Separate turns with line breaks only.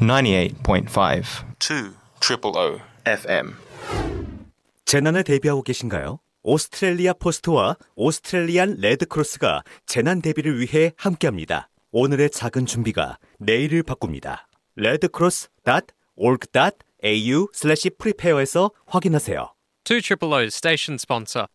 98.5 2 FM.
재난에 대비하고 계신가요? 오스트레일리아 포스트와 오스트레일리안 레드크로스가 재난 대비를 위해 함께합니다. 오늘의 작은 준비가 내일을 바꿉니다. redcross.org.au/prepare에서 확인하세요.
2 Triple O's station sponsor.